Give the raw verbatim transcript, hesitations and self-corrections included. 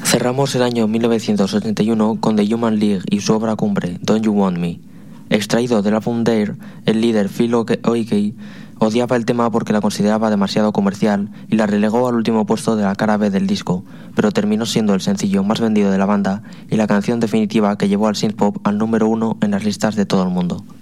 Cerramos el año mil novecientos setenta y uno con The Human League y su obra cumbre, Don't You Want Me. Extraído del álbum Dare, el líder Phil Oakey odiaba el tema porque la consideraba demasiado comercial y la relegó al último puesto de la cara B del disco, pero terminó siendo el sencillo más vendido de la banda y la canción definitiva que llevó al synthpop al número uno en las listas de todo el mundo.